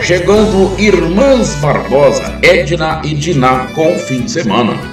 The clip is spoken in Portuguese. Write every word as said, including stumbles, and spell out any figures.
Chegando Irmãs Barbosa, Edna e Diná com fim de semana.